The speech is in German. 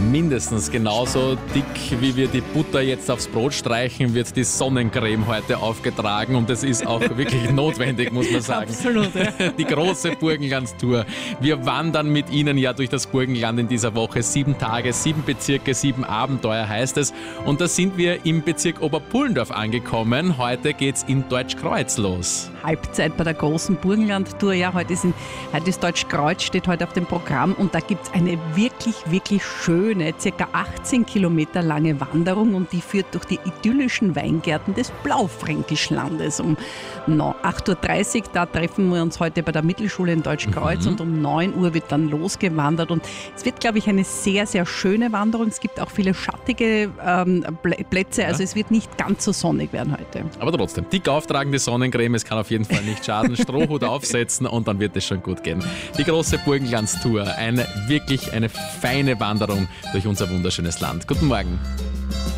Mindestens genauso dick, wie wir die Butter jetzt aufs Brot streichen, wird die Sonnencreme heute aufgetragen und das ist auch wirklich notwendig, muss man sagen. Absolut, ja. Die große Burgenlandtour. Wir wandern mit Ihnen ja durch das Burgenland in dieser Woche. 7 Tage, 7 Bezirke, 7 Abenteuer heißt es. Und da sind wir im Bezirk Oberpullendorf angekommen. Heute geht's in Deutschkreuz los. Halbzeit bei der großen Burgenlandtour. Ja, heute ist Deutschkreuz, steht heute auf dem Programm und da gibt es eine wirklich, wirklich schöne, ca. 18 Kilometer lange Wanderung und die führt durch die idyllischen Weingärten des Blaufränkischlandes. Um 8.30 Uhr, da treffen wir uns heute bei der Mittelschule in Deutschkreuz und um 9 Uhr wird dann losgewandert und es wird, glaube ich, eine sehr, sehr schöne Wanderung. Es gibt auch viele schattige Plätze, also es wird nicht ganz so sonnig werden heute. Aber trotzdem, dick auftragende Sonnencreme, es kann auf jeden Fall nicht schaden. Strohhut aufsetzen und dann wird es schon gut gehen. Die große Burgenlandtour, wirklich eine feine Wanderung durch unser wunderschönes Land. Guten Morgen.